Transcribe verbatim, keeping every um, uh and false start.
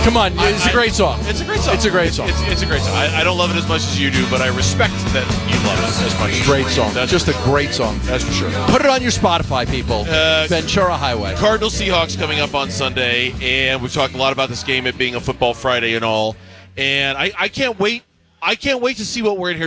Come on, it's I, a great song. It's a great song. It's a great song. It's, it's a great song. I, I don't love it as much as you do, but I respect that you love it as much as Great you do. song. That's Just for a sure. great song. That's for sure. Put it on your Spotify, people. Uh, Ventura Highway. Cardinals Seahawks coming up on Sunday, and we've talked a lot about this game, it being a football Friday and all. And I, I can't wait. I can't wait to see what we're in here